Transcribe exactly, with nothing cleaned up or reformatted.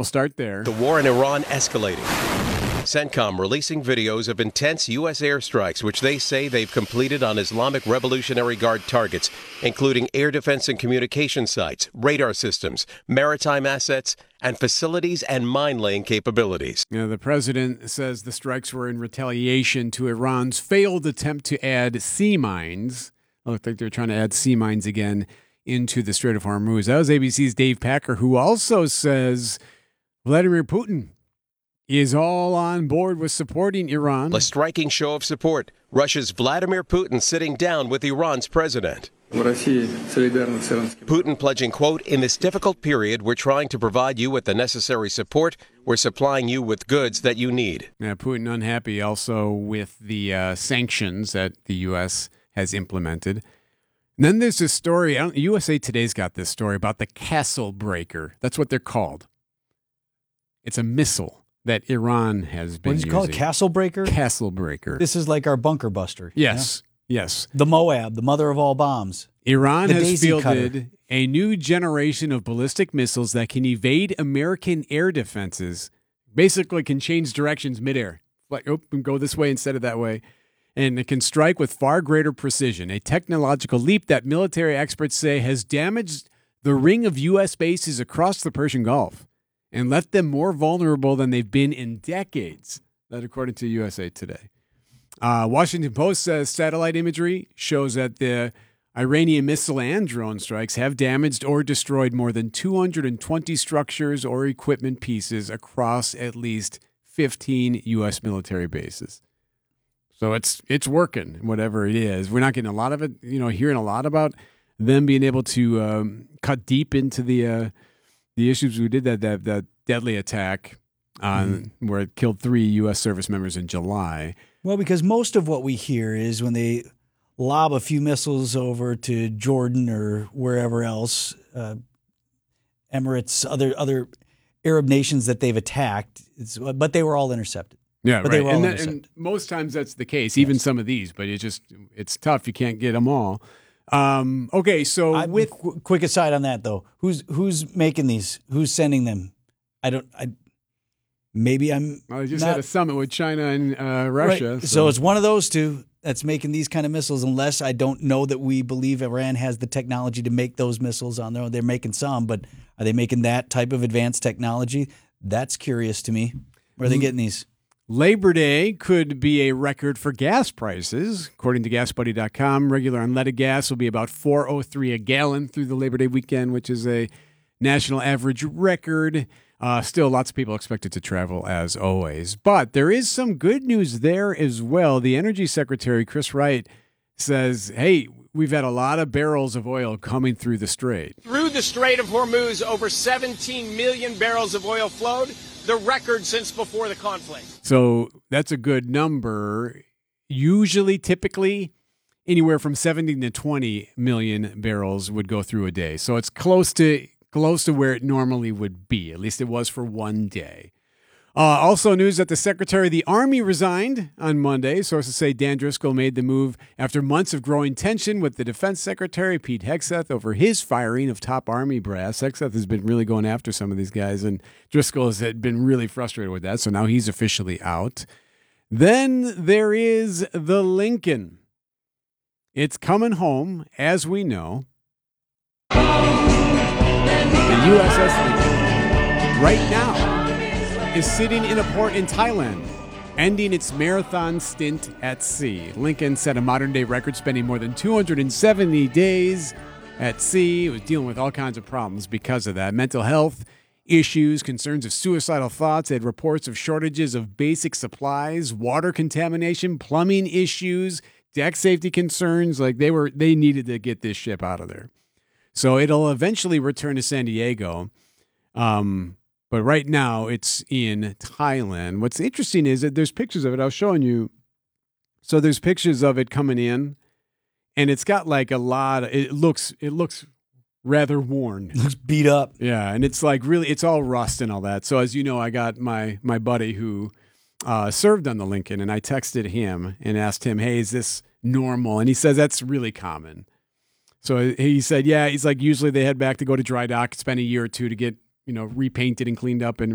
we'll start there. The war in Iran escalating. CENTCOM releasing videos of intense U S airstrikes, which they say they've completed on Islamic Revolutionary Guard targets, including air defense and communication sites, radar systems, maritime assets, and facilities and mine-laying capabilities. You know, the president says the strikes were in retaliation to Iran's failed attempt to add sea mines. I look like they're trying to add sea mines again into the Strait of Hormuz. That was A B C's Dave Packer, who also says Vladimir Putin is all on board with supporting Iran. A striking show of support. Russia's Vladimir Putin sitting down with Iran's president. Putin pledging, quote, in this difficult period, we're trying to provide you with the necessary support. We're supplying you with goods that you need. Yeah, Putin unhappy also with the uh, sanctions that the U S has implemented. And then there's this story. I don't, U S A Today's got this story about the Castle Breaker. That's what they're called. It's a missile that Iran has been using. What did you call it? Castle Breaker? Castle Breaker. This is like our bunker buster. Yes, yeah? yes. The Moab, the mother of all bombs. Iran the has Daisy fielded cutter. a new generation of ballistic missiles that can evade American air defenses. Basically can change directions midair. Like, oh, go this way instead of that way. And it can strike with far greater precision. A technological leap that military experts say has damaged the ring of U S bases across the Persian Gulf and left them more vulnerable than they've been in decades. That according to U S A Today. Uh, Washington Post says satellite imagery shows that the Iranian missile and drone strikes have damaged or destroyed more than two hundred twenty structures or equipment pieces across at least fifteen U S military bases. So it's it's working, whatever it is. We're not getting a lot of it, you know, hearing a lot about them being able to um, cut deep into the uh, the issues. We did that that, that deadly attack on mm-hmm. where it killed three U S service members in July. Well, because most of what we hear is when they lob a few missiles over to Jordan or wherever else, uh, Emirates, other other Arab nations that they've attacked, it's, but they were all intercepted. Yeah, but right. They were all and, that, intercepted. and most times that's the case, even yes. some of these, but it's just it's tough. You can't get them all. Um, okay, so I, with qu- quick aside on that though, who's who's making these? Who's sending them? I don't. I maybe I'm. Well, I just not, had a summit with China and uh, Russia. Right. So. so it's one of those two that's making these kind of missiles. Unless I don't know that we believe Iran has the technology to make those missiles on their own. They're making some, but are they making that type of advanced technology? That's curious to me. Where are they getting these? Labor Day could be a record for gas prices. According to gas buddy dot com, regular unleaded gas will be about four oh three a gallon through the Labor Day weekend, which is a national average record. Uh, still, lots of people expected to travel as always. But there is some good news there as well. The Energy Secretary, Chris Wright, says, hey, we've had a lot of barrels of oil coming through the Strait. Through the Strait of Hormuz, over seventeen million barrels of oil flowed, the record since before the conflict. So that's a good number. Usually, typically, anywhere from seventeen to twenty million barrels would go through a day. So it's close to close to where it normally would be. At least it was for one day. Uh, also news that the Secretary of the Army resigned on Monday. Sources say Dan Driscoll made the move after months of growing tension with the Defense Secretary, Pete Hegseth, over his firing of top Army brass. Hegseth has been really going after some of these guys, and Driscoll has been really frustrated with that, so now he's officially out. Then there is the Lincoln. It's coming home, as we know. The U S S Lincoln, right now, is sitting in a port in Thailand, ending its marathon stint at sea. Lincoln set a modern-day record, spending more than two hundred seventy days at sea. It was dealing with all kinds of problems because of that. Mental health issues, concerns of suicidal thoughts, had reports of shortages of basic supplies, water contamination, plumbing issues, deck safety concerns. Like they were, they needed to get this ship out of there. So it'll eventually return to San Diego. Um... But right now, it's in Thailand. What's interesting is that there's pictures of it. I was showing you. So there's pictures of it coming in, and it's got like a lot. Of, it looks it looks rather worn. It looks beat up. Yeah, and it's like really, it's all rust and all that. So as you know, I got my my buddy who uh, served on the Lincoln, and I texted him and asked him, "Hey, is this normal?" And he says that's really common. So he said, "Yeah." He's like, usually they head back to go to dry dock, spend a year or two to get, you know, repainted and cleaned up and